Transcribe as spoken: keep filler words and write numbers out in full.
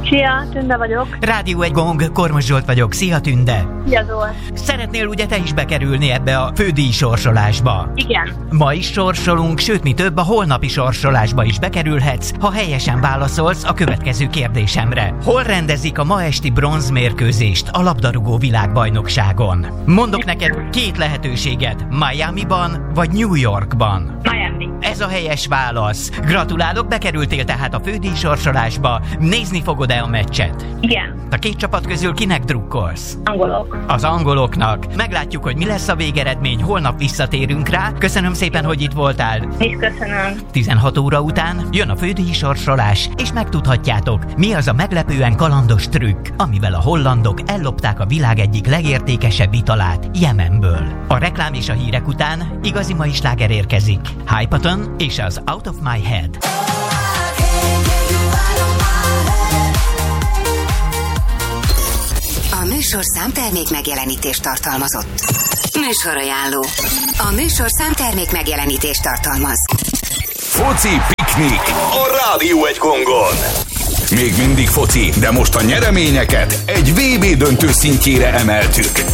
Szia, Tünde vagyok. Rádió egy gong, Kormos Zsolt vagyok. Szia, Tünde! Szia, Zsolt! Szeretnél ugye te is bekerülni ebbe a fődíj sorsolásba? Igen. Ma is sorsolunk, sőt mi több, a holnapi sorsolásba is bekerülhetsz, ha helyesen válaszolsz a következő kérdésemre. Hol rendezik a ma esti bronzmérkőzést a labdarúgó világbajnokságon? Mondok neked két lehetőséget, Miamiban vagy New Yorkban. Miami. Ez a helyes válasz. Gratulálok, bekerültél tehát a fődíj sorsolásba. Nézni fogod-e a meccset? Igen. A két csapat közül kinek drukkolsz? Angolok. Az angoloknak. Meglátjuk, hogy mi lesz a végeredmény, holnap visszatérünk rá. Köszönöm szépen, hogy itt voltál. És köszönöm. tizenhat óra után jön a fődíj sorsolás, és megtudhatjátok, mi az a meglepően kalandos trükk, amivel a hollandok ellopták a világ egyik legértékesebb italát Jemenből. A reklám és a hírek után igazi mai sláger érkezik. Hypaton és az Out of My Head. A műsorszám termék megjelenítést tartalmazott. Műsorajánló. A műsorszám termék megjelenítést tartalmaz. Foci piknik a Rádió egy gongon. Még mindig foci, de most a nyereményeket egy vé bé döntő szintjére emeltük.